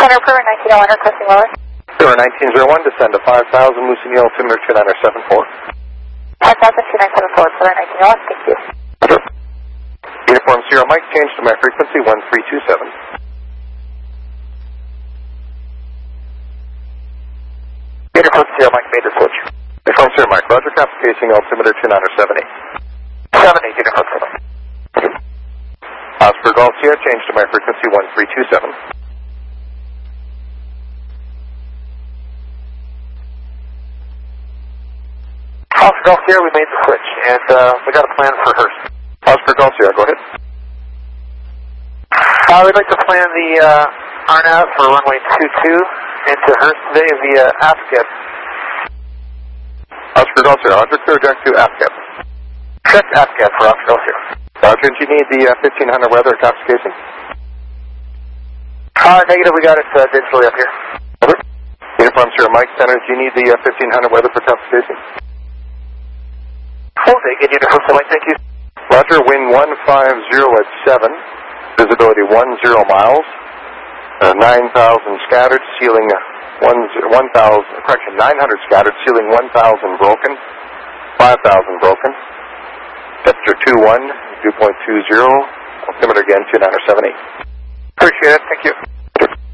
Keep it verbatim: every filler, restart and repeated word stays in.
Center for nineteen oh one, requesting lower. Center nineteen oh one, descend to five thousand, Lucy Neal, altimeter two nine seven four. five thousand two nine seven four, Center nineteen oh one, thank you. Roger. Uniform Sierra Mike, change to my frequency one three two seven. Uniform Sierra Mike made the switch. Uniform Sierra Mike, Roger, cap casing, altimeter two nine seven eight. seven eight, Uniform Sierra Mike. Oscar Golf Sierra, change to my frequency one three two seven. Oscar Golf Sierra, we made the switch, and uh, we got a plan for Hurst. Oscar Golf Sierra, go ahead. Uh, we'd like to plan the uh, R N A V for runway two two into Hurst today via AFCAP. Oscar Golf Sierra, Roger, clear direct to AFCAP. Check AFCAP for Oscar Golf Sierra. Roger, do you need the uh, fifteen hundred weather caps casing? Uh, negative, we got it uh, digitally up here. Over. Uniform Sierra Mike, Center, do you need the uh, fifteen hundred weather for caps casing? Full day, good Uniform Sierra Mike, thank you. Roger, wind one five zero at seven, visibility one zero miles, uh, nine thousand scattered, ceiling one, one thousand, correction, nine hundred scattered, ceiling one thousand broken, five thousand broken, temperature two one, dew point two zero, altimeter again two nine seven eight. Appreciate it, thank you.